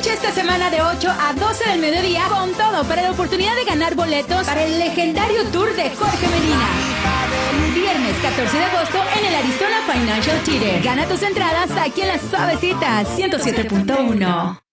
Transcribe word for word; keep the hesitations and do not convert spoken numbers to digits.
Aprovecha esta semana de ocho a doce del mediodía con todo para la oportunidad de ganar boletos para el legendario tour de Jorge Medina. Viernes catorce de agosto en el Arizona Financial Theater. Gana tus entradas aquí en La Suavecita ciento siete punto uno.